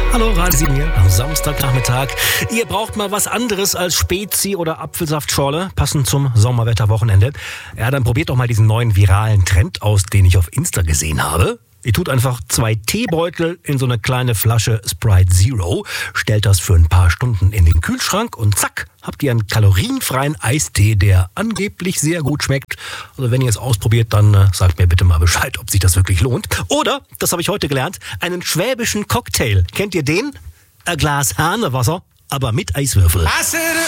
Hallo, Radio 7 hier am Samstagnachmittag. Ihr braucht mal was anderes als Spezi oder Apfelsaftschorle, passend zum Sommerwetterwochenende. Ja, dann probiert doch mal diesen neuen viralen Trend aus, den ich auf Insta gesehen habe. Ihr tut einfach 2 Teebeutel in so eine kleine Flasche Sprite Zero, stellt das für ein paar Stunden in den Kühlschrank und zack, habt ihr einen kalorienfreien Eistee, der angeblich sehr gut schmeckt. Also wenn ihr es ausprobiert, dann sagt mir bitte mal Bescheid, ob sich das wirklich lohnt. Oder, das habe ich heute gelernt, einen schwäbischen Cocktail. Kennt ihr den? Ein Glas Hahnewasser, aber mit Eiswürfel.